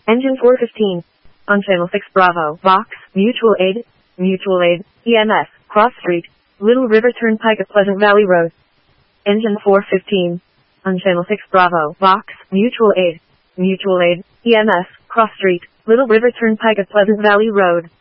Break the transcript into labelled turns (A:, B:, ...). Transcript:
A: Engine 415. On Channel 6 Bravo, Vox, Mutual Aid, EMS, Cross Street, Little River Turnpike at Pleasant Valley Road. Engine 415. On Channel 6 Bravo, Vox, Mutual Aid, EMS, Cross Street, Little River Turnpike at Pleasant Valley Road.